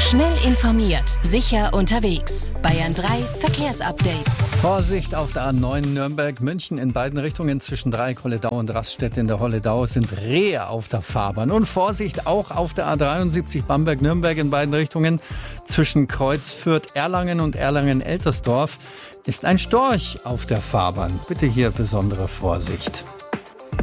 Schnell informiert, sicher unterwegs. Bayern 3 Verkehrsupdate. Vorsicht auf der A9 Nürnberg-München in beiden Richtungen zwischen Dreieck, Holledau und Raststätte in der Holledau sind Rehe auf der Fahrbahn. Und Vorsicht auch auf der A73 Bamberg-Nürnberg in beiden Richtungen zwischen Kreuz Fürth-Erlangen und Erlangen-Eltersdorf ist ein Storch auf der Fahrbahn. Bitte hier besondere Vorsicht.